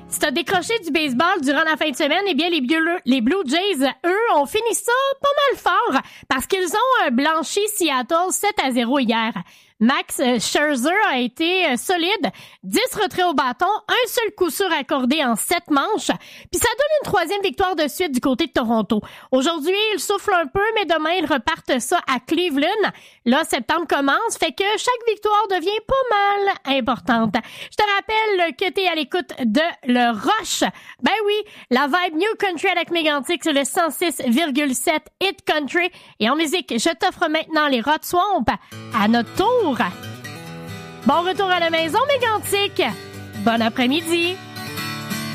Si t'as décroché du baseball durant la fin de semaine, eh bien, les Blue Jays, eux, ont fini ça pas mal fort parce qu'ils ont blanchi Seattle 7-0 hier. Max Scherzer a été solide, 10 retraits au bâton, un seul coup sûr accordé en 7 manches, puis ça donne une 3e victoire de suite du côté de Toronto. Aujourd'hui, ils soufflent un peu, mais demain, ils repartent ça à Cleveland. Là, septembre commence, fait que chaque victoire devient pas mal importante. Je te rappelle que t'es à l'écoute de Le Roche. Ben oui, la vibe New Country à Lac-Mégantic sur le 106,7 Hit Country. Et en musique, je t'offre maintenant les Rod Swamp à notre tour. Bon retour à la maison, Mégantic. Bon après-midi.